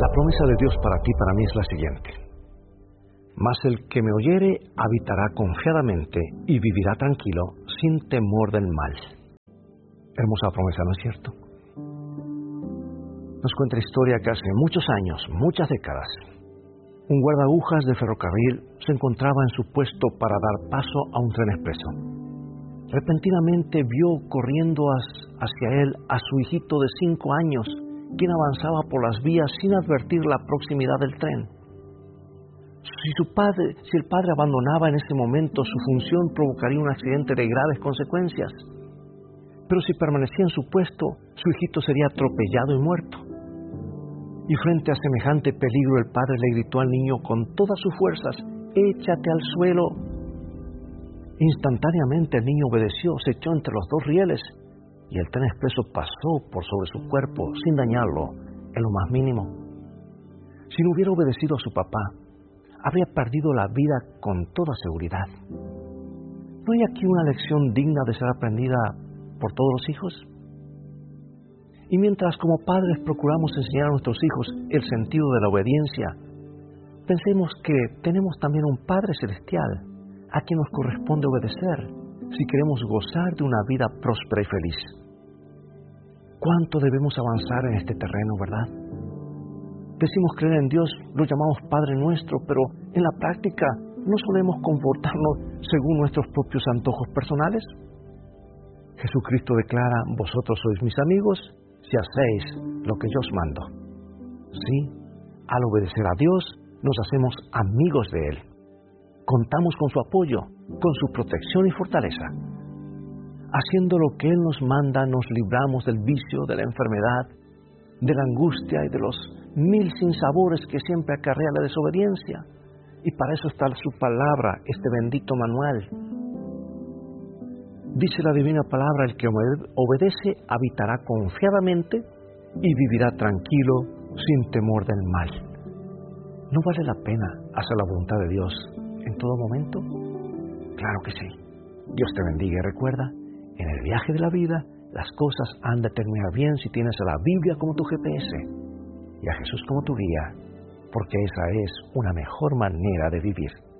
La promesa de Dios para ti y para mí es la siguiente: mas el que me oyere habitará confiadamente y vivirá tranquilo, sin temor del mal. Hermosa promesa, ¿no es cierto? Nos cuenta la historia que hace muchos años, muchas décadas, un guardaagujas de ferrocarril se encontraba en su puesto para dar paso a un tren expreso. Repentinamente vio corriendo hacia él a su hijito de 5 años, quien avanzaba por las vías sin advertir la proximidad del tren. Si el padre abandonaba en ese momento su función, provocaría un accidente de graves consecuencias. Pero si permanecía en su puesto, su hijito sería atropellado y muerto. Y frente a semejante peligro, el padre le gritó al niño con todas sus fuerzas: «¡Échate al suelo!». Instantáneamente el niño obedeció, se echó entre los 2 rieles, y el tren expreso pasó por sobre su cuerpo sin dañarlo en lo más mínimo. Si no hubiera obedecido a su papá, habría perdido la vida con toda seguridad. ¿No hay aquí una lección digna de ser aprendida por todos los hijos? Y mientras como padres procuramos enseñar a nuestros hijos el sentido de la obediencia, pensemos que tenemos también un Padre Celestial a quien nos corresponde obedecer si queremos gozar de una vida próspera y feliz. ¿Cuánto debemos avanzar en este terreno, verdad? Decimos creer en Dios, lo llamamos Padre nuestro, pero en la práctica no solemos comportarnos según nuestros propios antojos personales. Jesucristo declara: «Vosotros sois mis amigos si hacéis lo que yo os mando». Sí, al obedecer a Dios nos hacemos amigos de Él. Contamos con su apoyo, con su protección y fortaleza. Haciendo lo que Él nos manda, nos libramos del vicio, de la enfermedad, de la angustia y de los 1000 sinsabores que siempre acarrea la desobediencia. Y para eso está su palabra, este bendito manual. Dice la divina palabra: el que obedece habitará confiadamente y vivirá tranquilo, sin temor del mal. ¿No vale la pena hacer la voluntad de Dios en todo momento? Claro que sí. Dios te bendiga y recuerda, en el viaje de la vida, las cosas han de terminar bien si tienes a la Biblia como tu GPS y a Jesús como tu guía, porque esa es una mejor manera de vivir.